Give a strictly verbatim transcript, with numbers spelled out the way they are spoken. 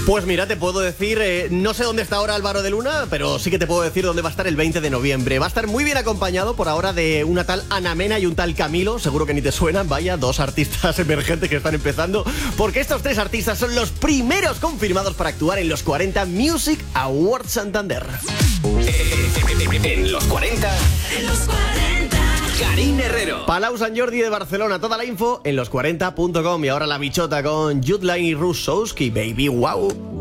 Pues mira, te puedo decir, eh, no sé dónde está ahora Álvaro de Luna, pero sí que te puedo decir dónde va a estar el veinte de noviembre. Va a estar muy bien acompañado por ahora de una tal Ana Mena y un tal Camilo, seguro que ni te suenan, vaya, dos artistas emergentes que están empezando, porque estos tres artistas son los primeros confirmados para actuar en los cuarenta Music Awards Santander. En los cuarenta. En los cuarenta. Carine Herrero. Palau Sant Jordi de Barcelona. Toda la info en los cuarenta punto com. Y ahora la bichota con Jude Line y Russowski, baby, wow.